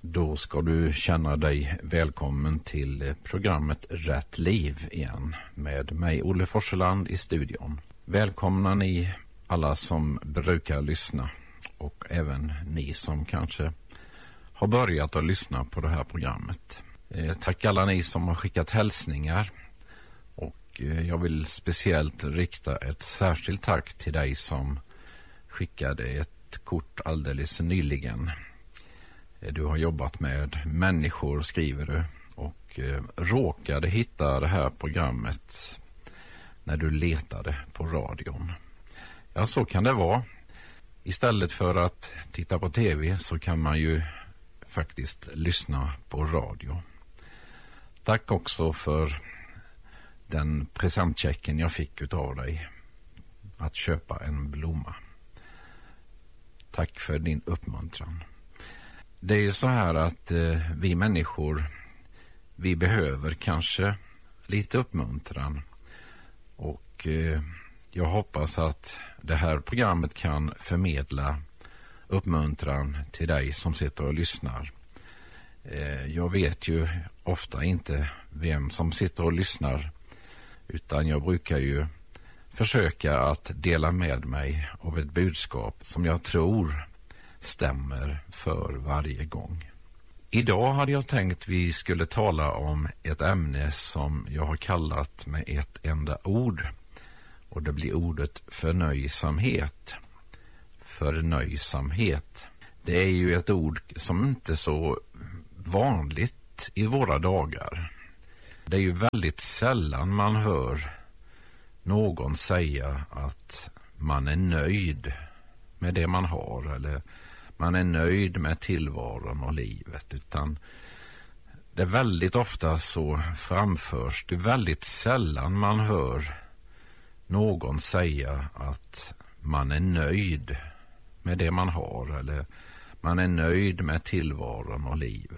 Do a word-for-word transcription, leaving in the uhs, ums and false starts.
Då ska du känna dig välkommen till programmet Rätt liv igen med mig Olle Forseland i studion. Välkomna ni alla som brukar lyssna och även ni som kanske har börjat att lyssna på det här programmet. Eh, tack alla ni som har skickat hälsningar och eh, jag vill speciellt rikta ett särskilt tack till dig som skickade ett kort alldeles nyligen. Du har jobbat med människor, skriver du, och eh, råkade hitta det här programmet när du letade på radion. Ja, så kan det vara. Istället för att titta på tv så kan man ju faktiskt lyssna på radio. Tack också för den presentchecken jag fick utav dig att köpa en blomma. Tack för din uppmuntran. Det är ju så här att eh, vi människor, vi behöver kanske lite uppmuntran och eh, jag hoppas att det här programmet kan förmedla uppmuntran till dig som sitter och lyssnar. Eh, jag vet ju ofta inte vem som sitter och lyssnar, utan jag brukar ju försöka att dela med mig av ett budskap som jag tror stämmer för varje gång. Idag hade jag tänkt vi skulle tala om ett ämne som jag har kallat med ett enda ord, och det blir ordet förnöjsamhet. Förnöjsamhet. Det är ju ett ord som inte är så vanligt i våra dagar. Det är ju väldigt sällan man hör någon säga att man är nöjd med det man har eller man är nöjd med tillvaron och livet, utan det är väldigt ofta så framförs det väldigt sällan man hör någon säga att man är nöjd med det man har eller man är nöjd med tillvaron och livet.